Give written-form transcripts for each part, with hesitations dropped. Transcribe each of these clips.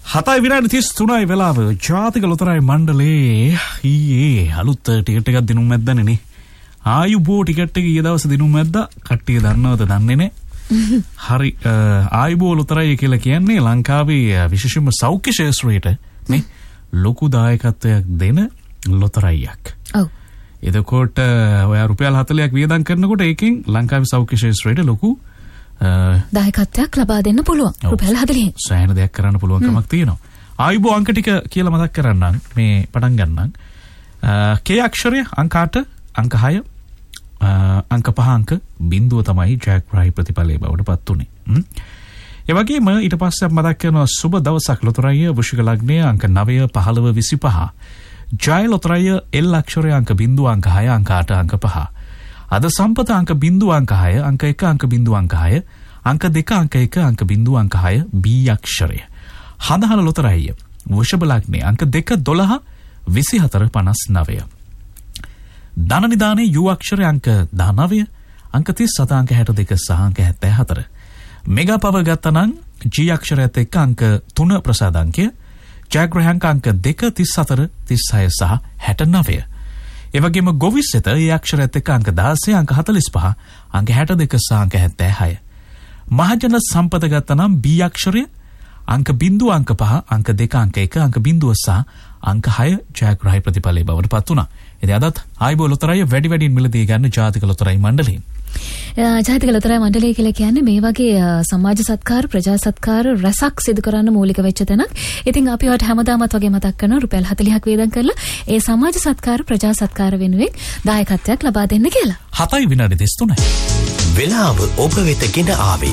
7 විනාඩි 33යි වෙලාව. ජාතික ලොතරැයි මණ්ඩලයේ ඊයේ අලුත් ටිකට් එකක් දිනුම් මැද්දානේ නේ. ආයුබෝ ටිකට් එක ඊයේ දවසේ දිනුම් මැද්දා. කට්ටිය දන්නවද දන්නේ නැහැ. හරි ආයුබෝ ලොතරැයි කියලා කියන්නේ ලංකාවේ විශේෂයෙන්ම සෞඛ්‍ය ශාස්ත්‍රයට නේ ලොකු දායකත්වයක් දෙන ලොතරැයියක්. ඔව්. එතකොට ඔයා රුපියල් 40ක් වියදම් කරනකොට ඒකෙන් ලංකාවේ සෞඛ්‍ය ශාස්ත්‍රයට ලොකු දායකත්වයක් ලබා දෙන්න පුළුවන්. රුපියල් 40. සෑහෙන දෙයක් කරන්න පුළුවන්කමක් තියෙනවා. ආයුබෝ අංක ටික කියලා මතක් කරන්නම් මේ පටන් ගන්නම්. K අක්ෂරය අංක 8 අංක 6 අංක 5 අංක බිඳුව තමයි ජයග්‍රාහී ප්‍රතිඵලයේ බවට පත් උනේ. ඒ වගේම ඊට පස්සේ මතක් කරනවා සුබ දවසක් ලොතරැයිය වෘශ්චික ලග්නය අංක 9 15 25. ජය ලොතරැයිය L අක්ෂරය අංක බිඳුව අංක 6 අංක 8 අංක 5. අද සම්පත අංක බිඳුව අංක 6 අංක 1 අංක බිඳුව අංක 6 අංක 2 අංක 1 අංක බිඳුව අංක 6 B අක්ෂරය. හඳහන ලොතරැයිය වෘෂභ ලග්නය අංක 2 12 24 59. ධන නිදානේ U අක්ෂරය අංක 19 අංක 37 අංක 62 සහ අංක 74. මෙගා පව ගත්තනම් G අක්ෂරයත් එක්ක අංක 3 ප්‍රසාද අංකය. ජයග්‍රාහක අංක 2 34 36 සහ 69. ඒ වගේම ගොවිසෙත ඒ අක්ෂරයත් එක්ක අංක 16 අංක 45 අංක 62 සහ අංක 76. මහජන සම්පත ගත්තනම් B අක්ෂරය අංක 0 අංක 5 අංක 2 අංක 1 අංක 0 සහ අංක 6 ජයග්‍රාහී ප්‍රතිඵලයේ බවට පත් වුණා. ඉතින් අදත් ආයිබෝ ලොතරැයිය වැඩියෙන් මිලදී ගන්න ජාතික ලොතරැයි මණ්ඩලයෙන්. ජාතික ලොතරැයි මණ්ඩලය කියලා කියන්නේ මේ වගේ සමාජ සත්කාර ප්‍රජා සත්කාර රැසක් සිදු කරන්න මූලික වෙච්ච තැනක්. ඉතින් අපි ඔයාලට හැමදාමත් වගේ මතක් කරනවා රුපියල් 40ක් වේදම් කරලා ඒ සමාජ සත්කාර ප්‍රජා සත්කාර වෙනුවෙන් දායකත්වයක් ලබා දෙන්න කියලා. 7 විනාඩි 33යි. වෙලාව ඔබ වෙත ගෙන ආවේ.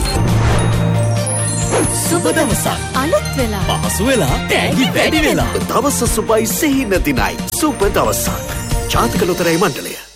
සුබ දවසක් අලුත් වෙලා පහසු වෙලා තෑගි වැඩි වෙලා දවස සුබයි සිහින දිනයි සුබ දවසක් ජාතික ලොතරැයි මණ්ඩලය.